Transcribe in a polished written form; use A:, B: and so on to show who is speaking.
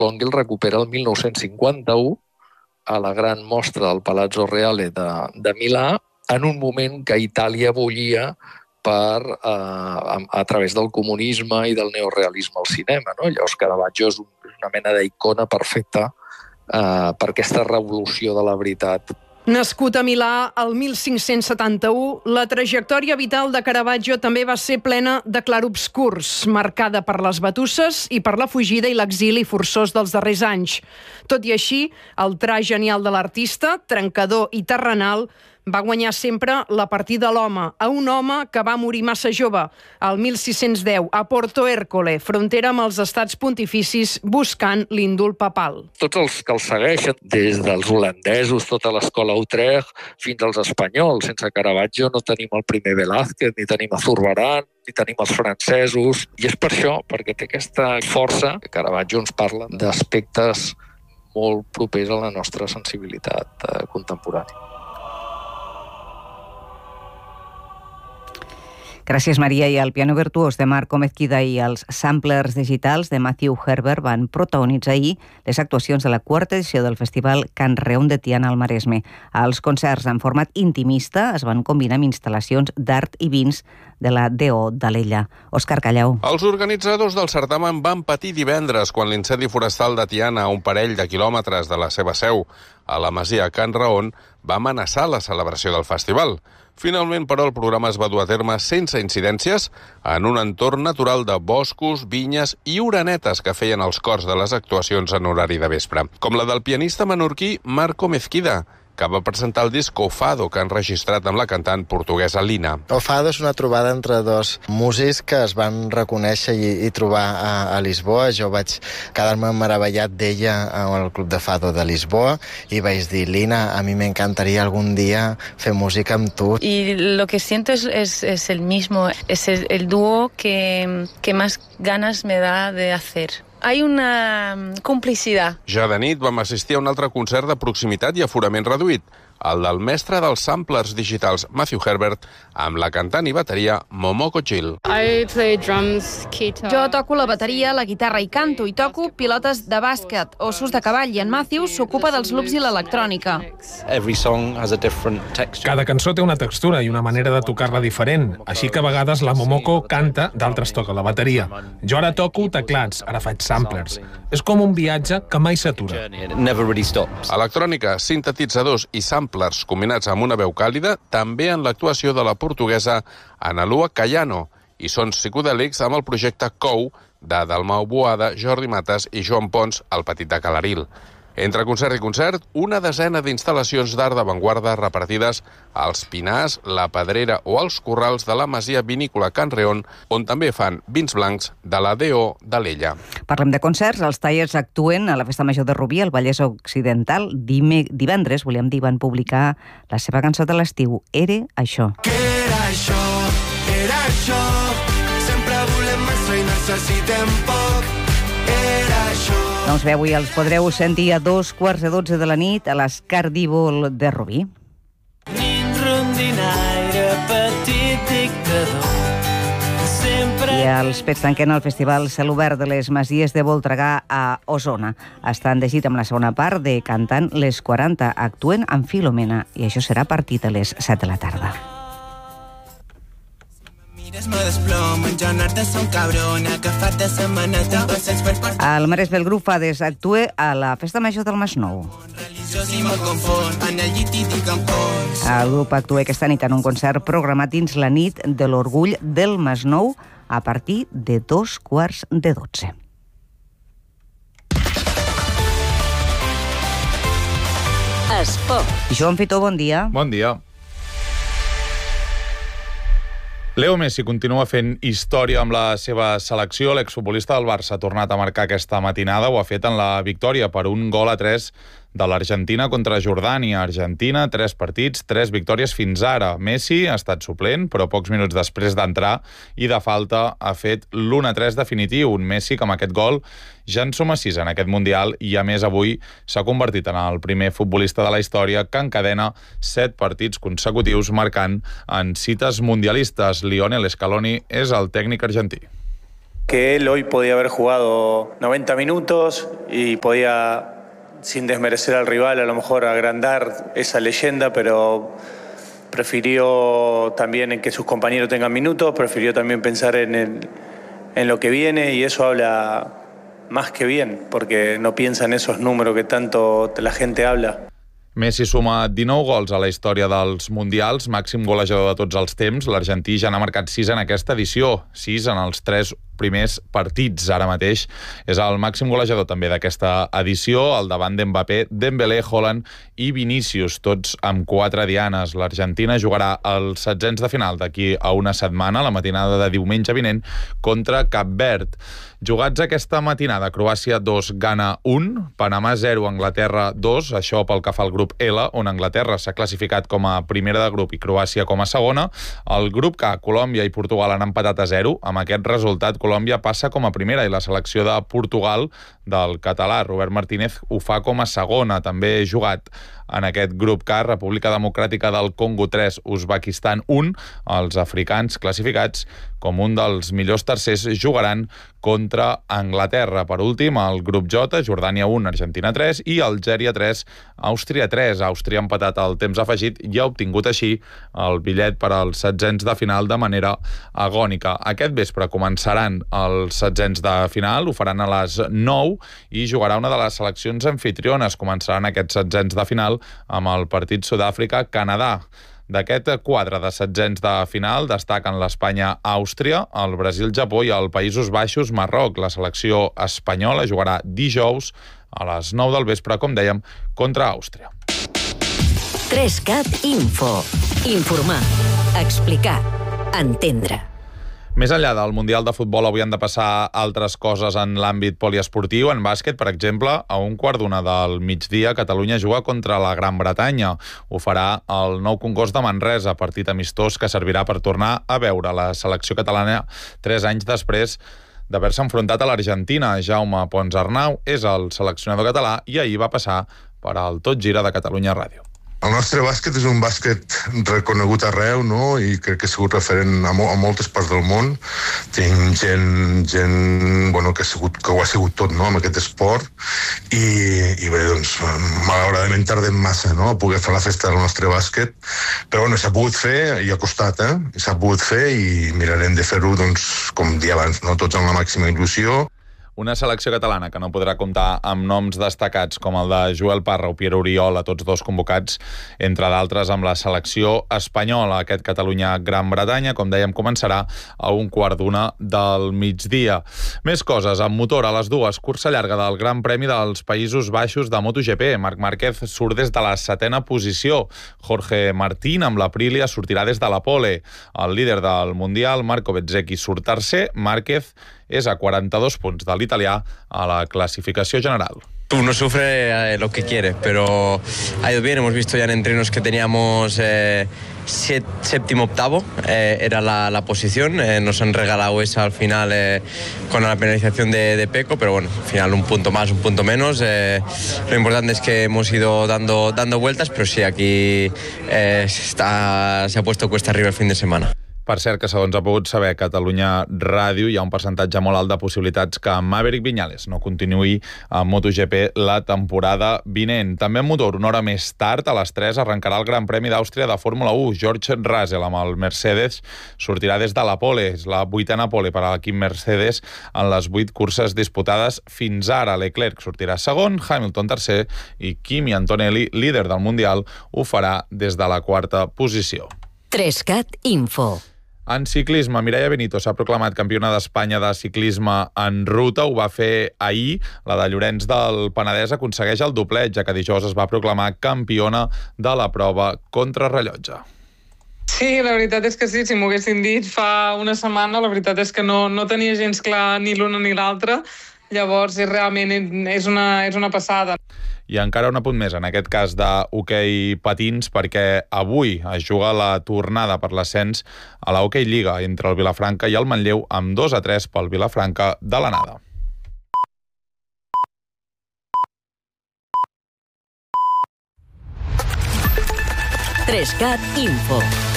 A: L'Onghil recupera el 1951 a la gran mostra del Palazzo Reale de Milà, en un moment que Itàlia bullia a través del comunisme i del neorealisme al cinema. No? Llavors Caravaggio és una mena d'icona perfecta per aquesta revolució de la veritat.
B: Nascut a Milà el 1571, la trajectòria vital de Caravaggio també va ser plena de clarobscurs, marcada per les batusses i per la fugida i l'exili forçós dels darrers anys. Tot i així, el trast genial de l'artista, trencador i terrenal, va guanyar sempre la partida a l'home, a un home que va morir massa jove, el 1610, a Porto Ercole, frontera amb els estats pontificis, buscant l'índol papal.
A: Tots els que el segueixen, des dels holandesos, tota l'escola Utrecht, fins als espanyols, sense Caravaggio no tenim el primer Velázquez, ni tenim a Zurbarán, ni tenim els francesos, i és per això, perquè té aquesta força, que Caravaggio ens parla d'aspectes molt propers a la nostra sensibilitat contemporània.
C: Gràcies, Maria. I el piano virtuós de Marco Mezquida i els samplers digitals de Matthew Herbert van protagonitzar ahir les actuacions de la quarta edició del Festival Can Reum de Tiana al Maresme. Els concerts en format intimista es van combinar amb instal·lacions d'art i vins de la DO d'Alella. Òscar Callau.
D: Els organitzadors del certamen van patir divendres quan l'incendi forestal de Tiana, a un parell de quilòmetres de la seva seu, a la masia Can Raon, va amenaçar la celebració del festival. Finalment, però, el programa es va dur a terme sense incidències en un entorn natural de boscos, vinyes i orenetes que feien els cors de les actuacions en horari de vespre. Com la del pianista menorquí Marco Mezquida, que va presentar el disc O Fado, que han registrat amb la cantant portuguesa Lina.
E: O Fado és una trobada entre dos músics que es van reconèixer i trobar a Lisboa. Jo vaig quedar-me meravellat d'ella al Club de Fado de Lisboa i vaig dir, Lina, a mi me encantaría algún día fer música amb tu.
F: Y lo que siento es el mismo, es el dúo que más ganas me da de hacer. Hay una complicidad.
D: Ja de nit vam assistir a un altre concert de proximitat i aforament reduït, el del mestre dels samplers digitals Matthew Herbert amb la cantant i bateria Momoko Chill.
G: Jo toco la bateria, la guitarra i canto, i toco pilotes de bàsquet, ossos de cavall, i en Matthew s'ocupa dels loops i l'electrònica.
H: Cada cançó té una textura i una manera de tocar-la diferent, així que a vegades la Momoko canta, d'altres toca la bateria. Jo ara toco teclats, ara faig samplers. És com un viatge que mai s'atura.
D: Electrònica, sintetitzadors i samplers combinats amb una veu càlida, també en l'actuació de la portuguesa Analua Cayano, i sons psicodèlics amb el projecte COU de Dalmau Boada, Jordi Matas i Joan Pons, el Petit de Calaril. Entre concert i concert, una desena d'instal·lacions d'art d'avantguarda repartides als Pinars, la Pedrera o als corrals de la masia vinícola Can Reon, on també fan vins blancs de la DO d'Alella.
C: Parlem de concerts. Els Tallers actuen a la Festa Major de Rubí, al Vallès Occidental. Divendres, volíem dir, van publicar la seva cançó de l'estiu, Era això.
I: Que era això, sempre volem massa i necessitem poc, era això.
C: Doncs bé, avui els podreu sentir a 2:15 de la nit a l'Escardívol de Rubí.
I: Nin rondinaire, petit dictador, sempre...
C: I els Pets tanquen el Festival Cel Obert de les Masies de Voltregà a Osona. Estan de gita amb la segona part de Cantant les 40. Actuen amb Filomena i això serà a partir de les 7 de la tarda. El Maresme el grup Fades actua a la Festa Major del Masnou. El grup actua aquesta nit en un concert programat dins la nit de l'Orgull del Masnou a partir de 11:15.
J: Esport.
C: Joan Fitó, bon dia.
K: Bon dia. Leo Messi continua fent història amb la seva selecció. L'exfutbolista del Barça ha tornat a marcar aquesta matinada. Ho ha fet en la victòria per 1-3 de l'Argentina contra Jordània. Argentina, 3 partits, 3 victòries fins ara. Messi ha estat suplent, però pocs minuts després d'entrar i de falta ha fet l'1-3 definitiu. Un Messi que amb aquest gol ja en suma 6 en aquest Mundial i, a més, avui s'ha convertit en el primer futbolista de la història que encadena 7 partits consecutius marcant en cites mundialistes. Lionel Scaloni és el tècnic argentí.
L: que él hoy podía haber jugado 90 minutos y podía, sin desmerecer al rival, a lo mejor agrandar esa leyenda, pero prefirió también en que sus compañeros tengan minutos, prefirió también pensar en lo que viene, y eso habla más que bien, porque no piensa en esos números que tanto la gente habla.
K: Messi suma 19 gols a la història dels Mundials, màxim golejador de tots els temps. L'argentí ja n'ha marcat 6 en aquesta edició, 6 en els 3 primers partits. Ara mateix és el màxim golejador també d'aquesta edició, al davant d'Mbappé, Dembélé, Haaland i Vinícius, tots amb 4 dianes. L'Argentina jugarà els setzents de final d'aquí a una setmana, la matinada de diumenge vinent, contra Cap Verd. Jugats aquesta matinada, Croàcia 2, Ghana 1, Panamà 0, Anglaterra 2, això pel que fa al grup L, on Anglaterra s'ha classificat com a primera de grup i Croàcia com a segona. El grup K, Colòmbia i Portugal han empatat a 0. Amb aquest resultat, Colòmbia passa com a primera i la selecció de Portugal del català Robert Martínez ho fa com a segona. També jugat en aquest grup K, República Democràtica del Congo 3, Uzbekistan 1. Els africans classificats com un dels millors tercers jugaran contra Anglaterra. Per últim, el grup J, Jordània 1, Argentina 3 i Algèria 3, Àustria 3. Àustria ha empatat el temps afegit i ha obtingut així el bitllet per als setzents de final de manera agònica. Aquest vespre començaran els setzents de final, ho faran a les 9 i jugarà una de les seleccions anfitriones. Començaran aquests setzents de final amb el partit Sud-àfrica-Canadà. D'aquest quadre de setzents de final destaquen l'Espanya-Àustria, el Brasil-Japó i el Països Baixos-Marroc. La selecció espanyola jugarà dijous a les 9 del vespre, com dèiem, contra Àustria.
J: 3CAT Info. Informar, explicar, entendre.
K: Més enllà del Mundial de Futbol, avui han de passar altres coses en l'àmbit poliesportiu. En bàsquet, per exemple, a 1:15 del migdia, Catalunya juga contra la Gran Bretanya. Ho farà el Nou Congost de Manresa, partit amistós que servirà per tornar a veure la selecció catalana 3 anys després d'haver-se enfrontat a l'Argentina. Jaume Ponsarnau és el seleccionador català i ahir va passar per al Tot Gira de Catalunya Ràdio.
M: El nostre bàsquet és un bàsquet reconegut arreu, no? I crec que ha sigut referent a moltes parts del món. Tenim gent bueno, que ho ha sigut tot, no?, amb aquest esport. I bé, doncs, malauradament tardem massa, no?, a poder fer la festa del nostre bàsquet. Però bueno, s'ha pogut fer i ha costat, s'ha pogut fer i mirarem de fer-ho, doncs, com dia abans, no?, tots amb la màxima il·lusió.
K: Una selecció catalana que no podrà comptar amb noms destacats com el de Joel Parra o Pierre Oriol, tots dos convocats, entre d'altres, amb la selecció espanyola. Aquest Catalunya-Gran Bretanya, com dèiem, començarà a 1:15 del migdia. Més coses. Amb motor a les 2, cursa llarga del Gran Premi dels Països Baixos de MotoGP. Marc Márquez surt des de la 7a posició. Jorge Martín, amb l'Aprilia, sortirà des de la pole. El líder del Mundial, Marco Bezzecchi, surt tercer. Márquez és a 42 punts de l'italià a la clasificació general.
N: Uno sufre lo que quiere, pero ha ido bien. Hemos visto ya en entrenos que teníamos séptimo, octavo, era la posición. Nos han regalado esa al final con la penalización de Pecco, pero bueno, al final un punto más, un punto menos. Lo importante es que hemos ido dando vueltas, pero sí, aquí se ha puesto cuesta arriba el fin de semana.
K: Per cert, que segons ha pogut saber Catalunya Ràdio, hi ha un percentatge molt alt de possibilitats que Maverick Viñales no continuï a MotoGP la temporada vinent. També en motor, una hora més tard, a les 3, arrencarà el Gran Premi d'Àustria de Fórmula 1. George Russell, amb el Mercedes, sortirà des de la pole. És la 8a pole per a l'equip Mercedes en les 8 curses disputades fins ara. Leclerc sortirà segon, Hamilton tercer i Kimi Antonelli, líder del Mundial, ho farà des de la 4a posició.
J: 3CAT Info.
K: En ciclisme, Mireia Benito s'ha proclamat campiona d'Espanya de ciclisme en ruta. Ho va fer ahir. La de Llorenç del Penedès aconsegueix el doblet, ja que dijous es va proclamar campiona de la prova contrarrellotge.
O: Sí, la veritat és que sí. Si m'ho haguessin dit fa una setmana, la veritat és que no tenia gens clar ni l'una ni l'altra. Llavors, realment és una passada.
K: I encara un apunt més, en aquest cas d'hoquei patins, perquè avui es juga la tornada per l'ascens a la Hockey Lliga entre el Vilafranca i el Manlleu, amb 2-3 pel Vilafranca de l'Anada.
J: 3CAT Info.